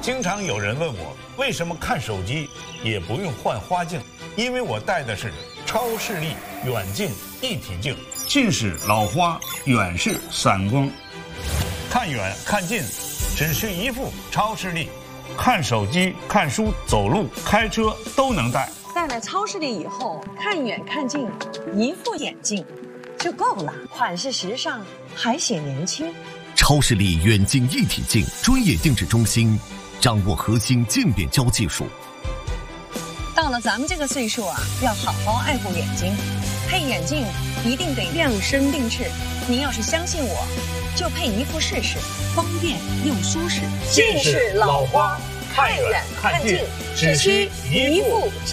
经常有人问我，为什么看手机也不用换花镜？因为我戴的是超视力远近一体镜，近视老花，远视散光，看远看近，只需一副超视力，看手机、看书、走路、开车都能戴。 戴了超视力以后，看远看近，一副眼镜就够了，款式时尚，还显年轻。 超视力远近一体镜专业定制中心，掌握核心镜变焦技术。 到了咱们这个岁数啊，要好好爱护眼睛，配眼镜一定得量身定制。您要是相信我，就配一副试试，方便又舒适。 近视老花，看远看近，只需一副